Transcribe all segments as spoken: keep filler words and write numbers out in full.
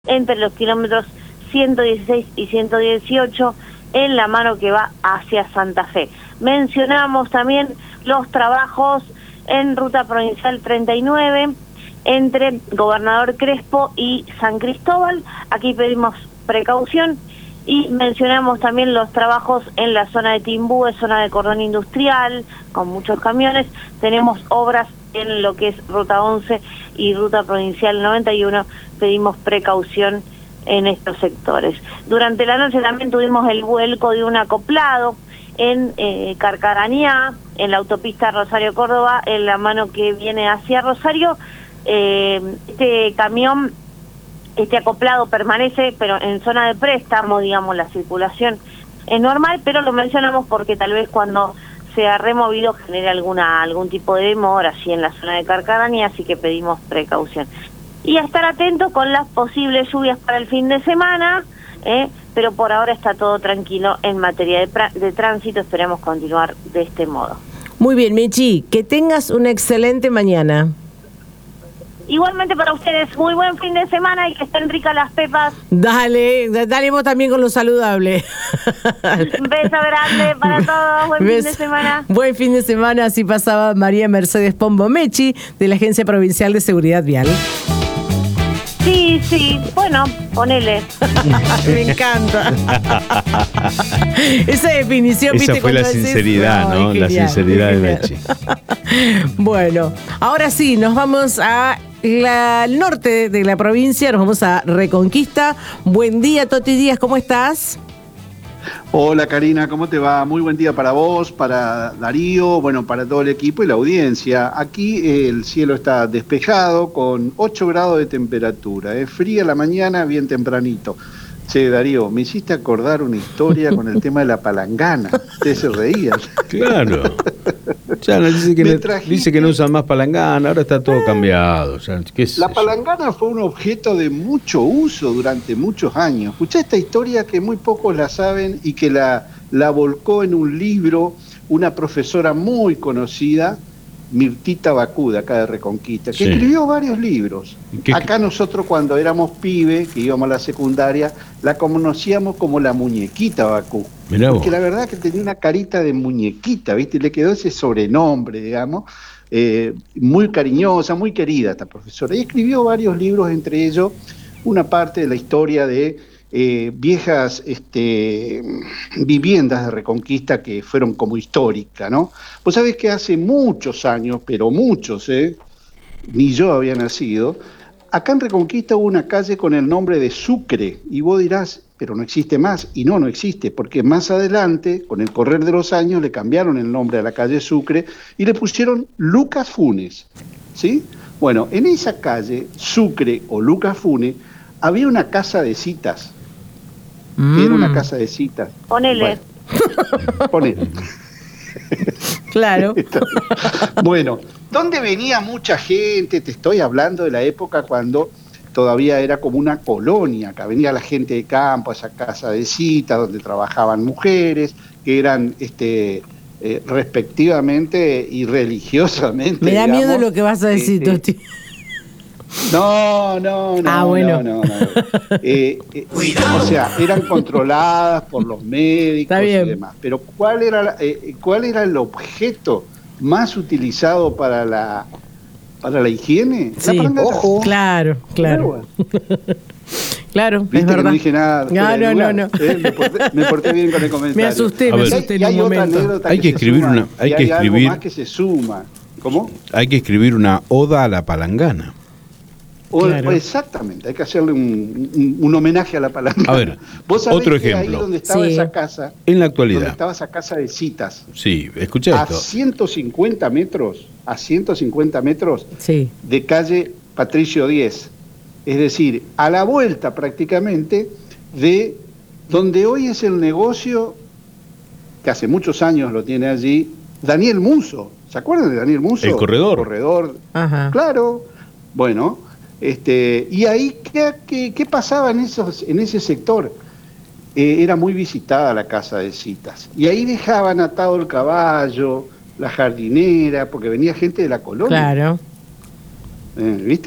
entre los kilómetros ciento dieciséis y ciento dieciocho en la mano que va hacia Santa Fe. Mencionamos también los trabajos en Ruta Provincial treinta y nueve entre Gobernador Crespo y San Cristóbal. Aquí pedimos precaución. Y mencionamos también los trabajos en la zona de Timbúes, zona de cordón industrial, con muchos camiones. Tenemos obras en lo que es Ruta once y Ruta Provincial noventa y uno. Pedimos precaución en estos sectores. Durante la noche también tuvimos el vuelco de un acoplado en eh, Carcarañá, en la autopista Rosario-Córdoba, en la mano que viene hacia Rosario. Eh, este camión... Este acoplado permanece, pero en zona de préstamo, digamos, la circulación es normal, pero lo mencionamos porque tal vez cuando sea removido genere alguna algún tipo de demora, así en la zona de Carcarañá, así que pedimos precaución. Y a estar atentos con las posibles lluvias para el fin de semana, ¿eh? Pero por ahora está todo tranquilo en materia de, de tránsito, esperamos continuar de este modo. Muy bien, Mechi, que tengas una excelente mañana. Igualmente para ustedes, muy buen fin de semana y que estén ricas las pepas. Dale, dale vos también con lo saludable. Un beso grande para todos, buen beso. Fin de semana. Buen fin de semana, así pasaba María Mercedes Pombo Mechi, de la Agencia Provincial de Seguridad Vial. Sí, sí, bueno, ponele. Me encanta. Esa definición, esa ¿viste? fue la sinceridad, ¿no? ¿no? La sinceridad de Mechi. Bueno, ahora sí, nos vamos a la, al norte de la provincia, nos vamos a Reconquista. Buen día, Toti Díaz, ¿cómo estás? Hola Karina, ¿cómo te va? Muy buen día para vos, para Darío, bueno, para todo el equipo y la audiencia. Aquí eh, el cielo está despejado con ocho grados de temperatura, es eh, fría la mañana, bien tempranito. Che, Darío, me hiciste acordar una historia con el tema de la palangana. Ustedes se reían. Claro. Ya no, dice, que no, dice que no usan más palangana, ahora está todo cambiado. Ya, ¿qué es la eso? palangana fue un objeto de mucho uso durante muchos años. Escuché esta historia que muy pocos la saben y que la, la volcó en un libro una profesora muy conocida, Mirtita Bacú, de acá de Reconquista, que sí. Escribió varios libros. ¿Qué, acá qué? Nosotros cuando éramos pibes, que íbamos a la secundaria, la conocíamos como la muñequita Bacú. Mirá porque vos. La verdad que tenía una carita de muñequita, ¿viste? Y le quedó ese sobrenombre, digamos, eh, muy cariñosa, muy querida esta profesora. Y escribió varios libros, entre ellos una parte de la historia de Eh, viejas este, viviendas de Reconquista que fueron como históricas, ¿no? Vos sabés que hace muchos años, pero muchos, ¿eh? Ni yo había nacido, acá en Reconquista hubo una calle con el nombre de Sucre, y vos dirás, pero no existe más, y no, no existe, porque más adelante, con el correr de los años, le cambiaron el nombre a la calle Sucre y le pusieron Lucas Funes, ¿sí? Bueno, en esa calle, Sucre o Lucas Funes, había una casa de citas, Mm. que era una casa de citas. Ponele. Bueno, ponele. Claro. Bueno, donde venía mucha gente, te estoy hablando de la época cuando todavía era como una colonia, acá venía la gente de campo a esa casa de citas, donde trabajaban mujeres, que eran este eh, respectivamente y religiosamente. Me da digamos, miedo lo que vas a decir, este, Toti. No, no, no, ah, bueno. no, no, no. Eh, eh, o sea, eran controladas por los médicos y demás. Pero ¿cuál era, la, eh, cuál era el objeto más utilizado para la para la higiene? Sí, la ojo. Claro, claro. Claro, ¿viste es verdad. Que no dije nada? No, no, no, no. ¿Eh? Me, porté, me porté bien con el comentario. Me asusté, me asusté en un momento. Hay que, que escribir una, hay que hay escribir algo más que se suma. ¿Cómo? Hay que escribir una oda a la palangana. O, claro. Exactamente, hay que hacerle un, un, un homenaje a la palangana. A ver, ¿Vos sabés otro que ejemplo. Ahí donde estaba sí. esa casa, en la actualidad, donde estaba esa casa de citas, sí, escucha esto. A ciento cincuenta metros, a ciento cincuenta metros sí. de calle Patricio diez, es decir, a la vuelta prácticamente de donde hoy es el negocio que hace muchos años lo tiene allí Daniel Muso. ¿Se acuerdan de Daniel Muso? El corredor. El corredor. Ajá. Claro. Bueno. Este, y ahí, ¿qué, qué, qué pasaba en, esos, en ese sector? Eh, era muy visitada la casa de citas. Y ahí dejaban atado el caballo, la jardinera, porque venía gente de la colonia. Claro. Eh, ¿Viste?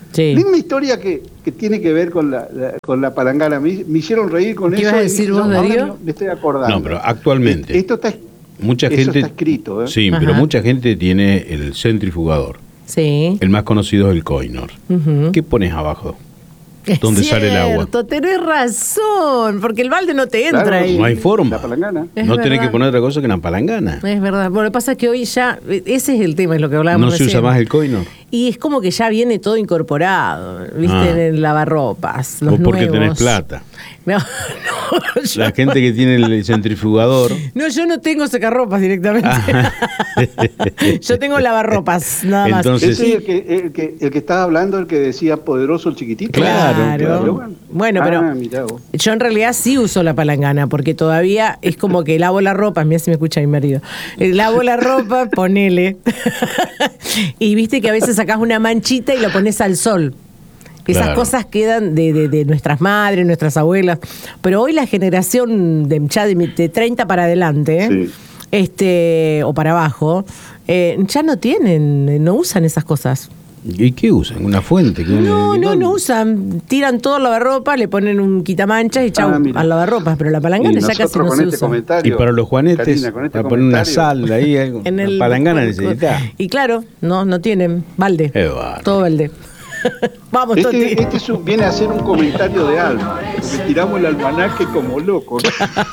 Sí. Linda historia que, que tiene que ver con la, la, con la palangana. Me, me hicieron reír con ¿Qué eso. ibas a decir vos, Darío? Me estoy acordando. No, pero actualmente. Esto está, mucha eso gente, está escrito. ¿eh? Sí, Ajá. pero mucha gente tiene el centrifugador. Sí. El más conocido es el Koinor. Uh-huh. ¿Qué pones abajo? Es ¿Dónde sale el agua? cierto, tenés razón, porque el balde no te entra Claro, ahí. No hay forma. La palangana. Es no tenés verdad. que poner otra cosa que una palangana. Es verdad. Bueno, lo que pasa es que hoy ya, ese es el tema, es lo que hablábamos No se recién. usa más el Koinor. Y es como que ya viene todo incorporado, ¿viste? Ah. En el lavarropas, los O porque nuevos. tenés plata. No, no, yo, La gente que tiene el centrifugador. no, yo no tengo secarropas directamente. Ah. Yo tengo lavarropas, nada más. Entonces- Ese es el que, el, que, el que estaba hablando, el que decía poderoso el chiquitito. Claro, claro. Bueno, pero Ah, mirá vos. yo en realidad sí uso la palangana, porque todavía es como que lavo la ropa, mira si me escucha mi marido, Eh, lavo la ropa, ponele, y viste que a veces sacás una manchita y lo pones al sol. Esas Claro. cosas quedan de, de, de nuestras madres, nuestras abuelas, pero hoy la generación de, ya de, de treinta para adelante, Sí. este o para abajo, eh, ya no tienen, no usan esas cosas. ¿Y qué usan? ¿Una fuente? ¿Qué- No, qué- no, no usan. Tiran todo al lavarropa, le ponen un quitamanchas y chau Ah, mira. al lavarropas. Pero la Y palangana ya casi nosotros no con se este usa. comentario, Y para los juanetes, Karina, con este para poner una comentario, sal ahí, algo. En el- Una palangana necesita. Y claro, no, no tienen balde. Qué bárbaro. Todo balde. Vamos, Toti. Este, este es un- viene a ser un comentario de alma, porque tiramos el almanaque como locos.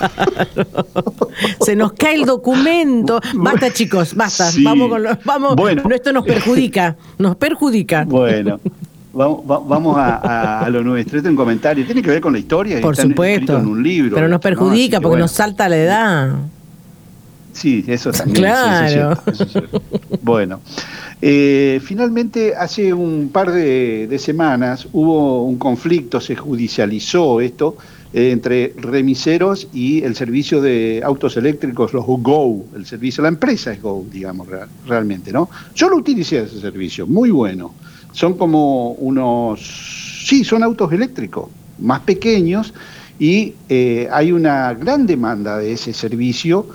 Se nos cae el documento. Basta, chicos, basta. Sí. Vamos con los, vamos. Bueno. No, esto nos perjudica. Nos perjudica. Bueno, vamos, va- vamos a, a- a lo nuestro. Este es un comentario, tiene que ver con la historia. y Por está supuesto. escrito en un libro. Pero nos esto, ¿no? perjudica Así que, porque bueno. nos salta la edad. Sí, eso también. Claro. sí, eso es cierto, eso es cierto. Bueno, eh, finalmente hace un par de, de semanas hubo un conflicto, se judicializó esto eh, entre remiseros y el servicio de autos eléctricos, los Go, el servicio, la empresa es Go, digamos, real- realmente, ¿no? Yo lo utilicé ese servicio, muy bueno. Son como unos, sí, son autos eléctricos, más pequeños, y eh, hay una gran demanda de ese servicio,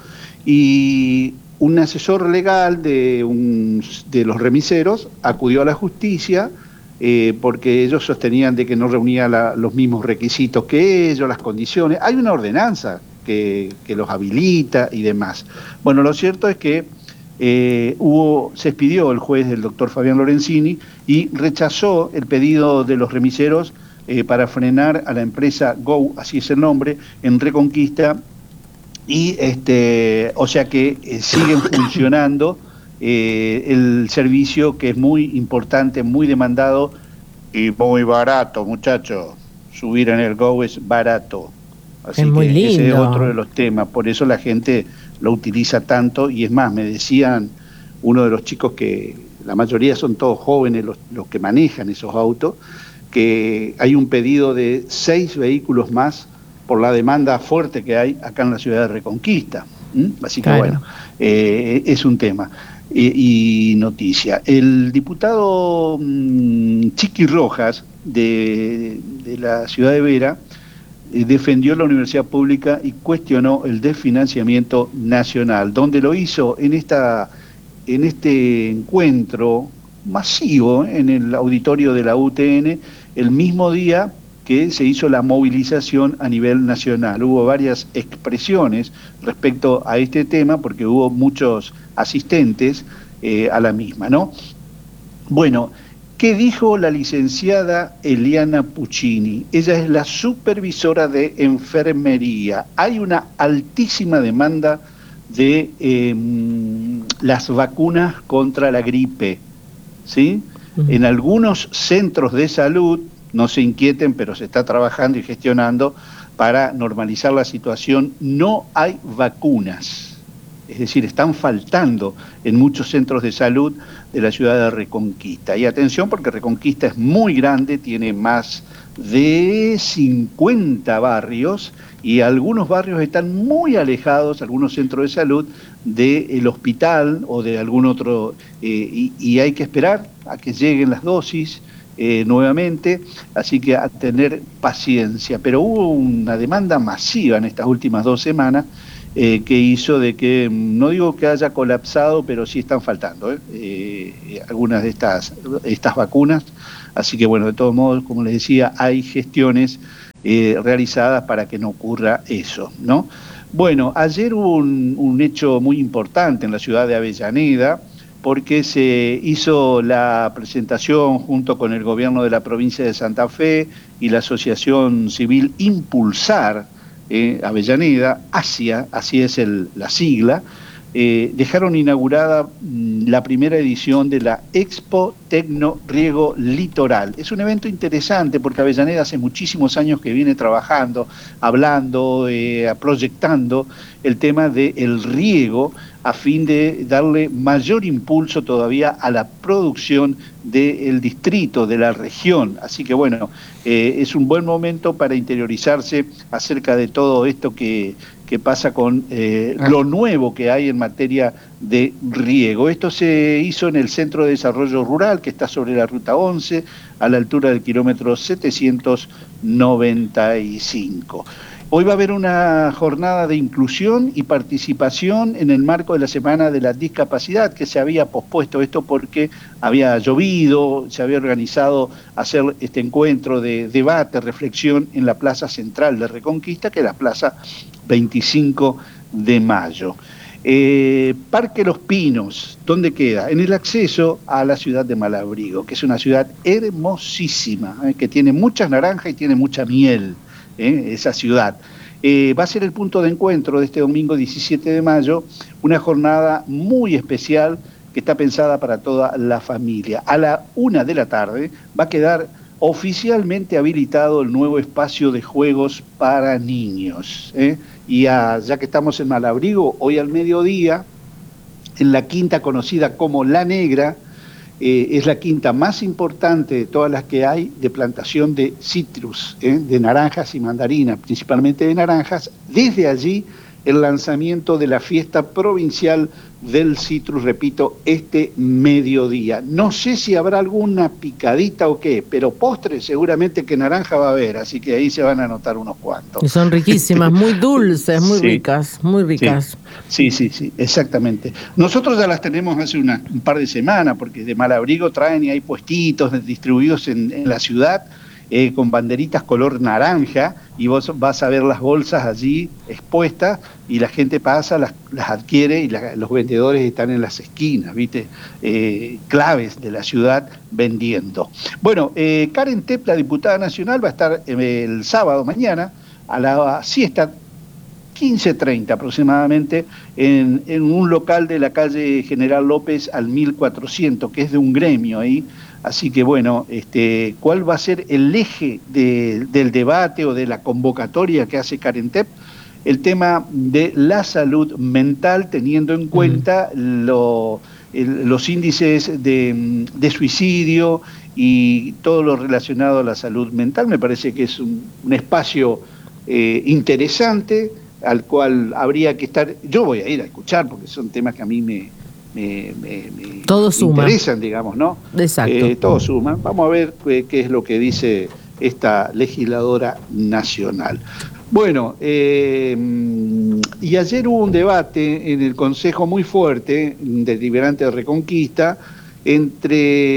y un asesor legal de, un, de los remiseros acudió a la justicia eh, porque ellos sostenían de que no reunía la, los mismos requisitos que ellos, las condiciones. Hay una ordenanza que, que los habilita y demás. Bueno, lo cierto es que eh, hubo, se expidió el juez, el doctor Fabián Lorenzini, y rechazó el pedido de los remiseros eh, para frenar a la empresa Go, así es el nombre, en Reconquista. Y este, o sea que eh, siguen funcionando eh, el servicio, que es muy importante, muy demandado y muy barato, muchachos. Subir en el Go es barato. Así Es muy que ese es lindo. otro de los temas, por eso la gente lo utiliza tanto. Y es más, me decían uno de los chicos, que la mayoría son todos jóvenes los, los que manejan esos autos, que hay un pedido de seis vehículos más por la demanda fuerte que hay acá en la ciudad de Reconquista. ¿Mm? Así que Claro. bueno, eh, es un tema. Y, y noticia. El diputado mm, Chiqui Rojas de, de la ciudad de Vera eh, defendió la universidad pública y cuestionó el desfinanciamiento nacional, donde lo hizo en esta en este encuentro masivo en el auditorio de la U T N, el mismo día que se hizo la movilización a nivel nacional. Hubo varias expresiones respecto a este tema, porque hubo muchos asistentes eh, a la misma, ¿no? Bueno, ¿qué dijo la licenciada Eliana Puccini? Ella es la supervisora de enfermería. Hay una altísima demanda de eh, las vacunas contra la gripe, ¿sí? Ujú. En algunos centros de salud, no se inquieten, pero se está trabajando y gestionando para normalizar la situación, no hay vacunas. Es decir, están faltando en muchos centros de salud de la ciudad de Reconquista. Y atención, porque Reconquista es muy grande, tiene más de cincuenta barrios, y algunos barrios están muy alejados, algunos centros de salud, del hospital o de algún otro, eh, y, y hay que esperar a que lleguen las dosis eh, nuevamente, así que a tener paciencia. Pero hubo una demanda masiva en estas últimas dos semanas, Eh, que hizo de que, no digo que haya colapsado, pero sí están faltando ¿eh? Eh, algunas de estas, estas vacunas. Así que bueno, de todos modos, como les decía, hay gestiones eh, realizadas para que no ocurra eso, ¿no? Bueno, ayer hubo un, un hecho muy importante en la ciudad de Avellaneda, porque se hizo la presentación junto con el gobierno de la provincia de Santa Fe y la asociación civil Impulsar eh, Avellaneda, ASIA, así es el, la sigla, eh, dejaron inaugurada mmm, la primera edición de la Expo Tecno Riego Litoral. Es un evento interesante porque Avellaneda hace muchísimos años que viene trabajando, hablando, eh, proyectando el tema del riego a fin de darle mayor impulso todavía a la producción del distrito, de la región. Así que bueno, eh, es un buen momento para interiorizarse acerca de todo esto que, que pasa con eh, lo nuevo que hay en materia de riego. Esto se hizo en el Centro de Desarrollo Rural, que está sobre la Ruta once, a la altura del kilómetro setecientos noventa y cinco. Hoy va a haber una jornada de inclusión y participación en el marco de la Semana de la Discapacidad, que se había pospuesto esto porque había llovido, se había organizado hacer este encuentro de debate, reflexión en la Plaza Central de Reconquista, que es la Plaza veinticinco de mayo. Eh, Parque Los Pinos, ¿dónde queda? En el acceso a la ciudad de Malabrigo, que es una ciudad hermosísima, eh, que tiene muchas naranjas y tiene mucha miel. ¿Eh? Esa ciudad. Eh, va a ser el punto de encuentro de este domingo diecisiete de mayo, una jornada muy especial que está pensada para toda la familia. A la una de la tarde va a quedar oficialmente habilitado el nuevo espacio de juegos para niños. ¿eh? Y a, ya que estamos en Malabrigo, hoy al mediodía, en la quinta conocida como La Negra, Eh, es la quinta más importante de todas las que hay de plantación de citrus, ¿eh? de naranjas y mandarinas, principalmente de naranjas. Desde allí el lanzamiento de la fiesta provincial del citrus, repito, este mediodía. No sé si habrá alguna picadita o qué, pero postre seguramente que naranja va a haber, así que ahí se van a anotar unos cuantos. Y son riquísimas, muy dulces, muy sí, ricas, muy ricas. Sí, sí, sí, sí, exactamente. Nosotros ya las tenemos hace una, un par de semanas, porque de Malabrigo traen y hay puestitos distribuidos en, en la ciudad, Eh, con banderitas color naranja, y vos vas a ver las bolsas allí expuestas y la gente pasa, las, las adquiere y la, los vendedores están en las esquinas, ¿viste? Eh, claves de la ciudad vendiendo. Bueno, eh, Karen Tepp, la diputada nacional, va a estar eh, el sábado mañana a la siesta, quince treinta aproximadamente, en, en un local de la calle General López al mil cuatrocientos, que es de un gremio ahí. Así que bueno, este, ¿cuál va a ser el eje de, del debate o de la convocatoria que hace Karen Tepp? El tema de la salud mental, teniendo en cuenta mm. lo, el, los índices de, de suicidio y todo lo relacionado a la salud mental. Me parece que es un, un espacio eh, interesante al cual habría que estar. Yo voy a ir a escuchar porque son temas que a mí me... Me, me, me todo suma. interesan, digamos, ¿no? Exacto. Eh, todo suma. Vamos a ver qué, qué es lo que dice esta legisladora nacional. Bueno, eh, y ayer hubo un debate en el Consejo muy fuerte, deliberante de Reconquista, entre,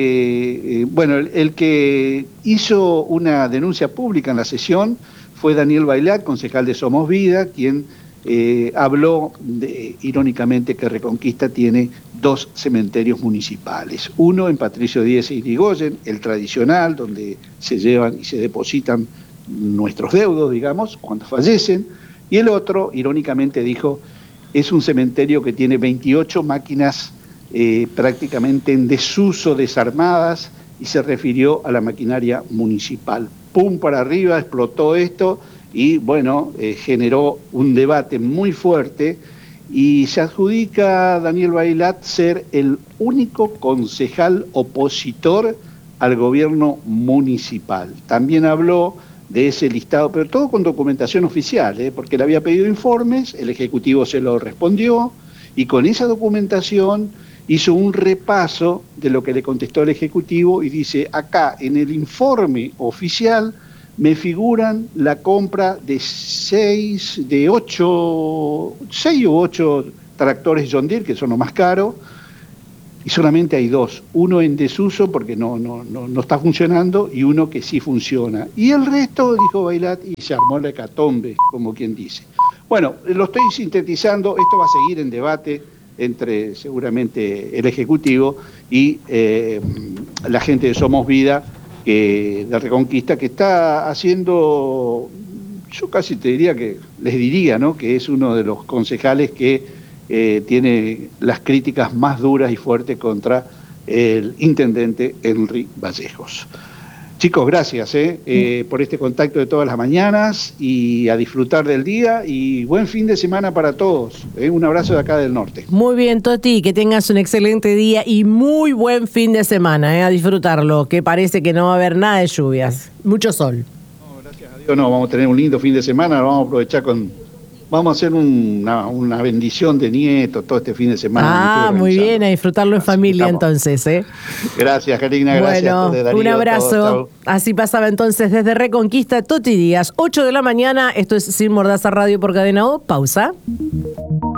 eh, bueno, el, el que hizo una denuncia pública en la sesión fue Daniel Bailat, concejal de Somos Vida, quien Eh, habló de, irónicamente, que Reconquista tiene dos cementerios municipales. Uno en Patricio Díez y Irigoyen, el tradicional, donde se llevan y se depositan nuestros deudos, digamos, cuando fallecen, y el otro, irónicamente dijo, es un cementerio que tiene veintiocho máquinas eh, prácticamente en desuso, desarmadas, y se refirió a la maquinaria municipal. Pum para arriba, explotó esto, y bueno, eh, generó un debate muy fuerte, y se adjudica a Daniel Bailat ser el único concejal opositor al gobierno municipal. También habló de ese listado, pero todo con documentación oficial, ¿eh? porque le había pedido informes, el Ejecutivo se lo respondió, y con esa documentación hizo un repaso de lo que le contestó el Ejecutivo, y dice, acá en el informe oficial me figuran la compra de seis, de ocho, seis u ocho tractores John Deere, que son los más caros, y solamente hay dos, uno en desuso porque no, no, no, no está funcionando y uno que sí funciona. Y el resto, dijo Bailat, y se armó la hecatombe, como quien dice. Bueno, lo estoy sintetizando, esto va a seguir en debate entre seguramente el Ejecutivo y eh, la gente de Somos Vida, eh, de Reconquista, que está haciendo, yo casi te diría que, les diría, ¿no?, que es uno de los concejales que eh, tiene las críticas más duras y fuertes contra el intendente Henry Vallejos. Chicos, gracias eh, eh, por este contacto de todas las mañanas y a disfrutar del día y buen fin de semana para todos. Eh, un abrazo de acá del norte. Muy bien, Toti, que tengas un excelente día y muy buen fin de semana, eh, a disfrutarlo, que parece que no va a haber nada de lluvias, mucho sol. No, gracias a Dios, no, vamos a tener un lindo fin de semana, lo vamos a aprovechar con... Vamos a hacer una, una bendición de nietos todo este fin de semana. Ah, muy bien, a disfrutarlo en Así familia entonces. ¿eh? Gracias, Karina, gracias. Bueno, Darío, un abrazo. Todo, Así pasaba entonces desde Reconquista Toti Díaz, ocho de la mañana, esto es Sin Mordaza Radio por Cadena O, pausa.